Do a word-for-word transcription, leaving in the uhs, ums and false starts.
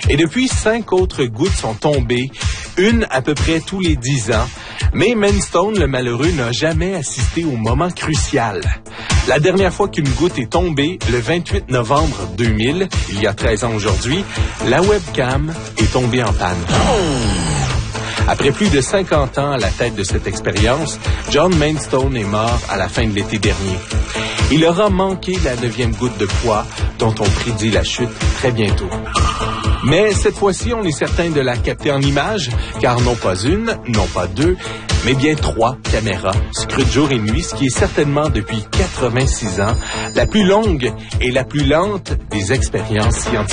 Et depuis, cinq autres gouttes sont tombées, une à peu près tous les dix ans. Mais Maidstone, le malheureux, n'a jamais assisté au moment crucial. La dernière fois qu'une goutte est tombée, le vingt-huit novembre deux mille, il y a treize ans aujourd'hui, la webcam est tombée en panne. Après plus de cinquante ans à la tête de cette expérience, John Maidstone est mort à la fin de l'été dernier. Il aura manqué la neuvième goutte de poids dont on prédit la chute très bientôt. Mais cette fois-ci, on est certain de la capter en image, car non pas une, non pas deux, mais bien trois caméras scrutent jour et nuit, ce qui est certainement depuis quatre-vingt-six ans la plus longue et la plus lente des expériences scientifiques.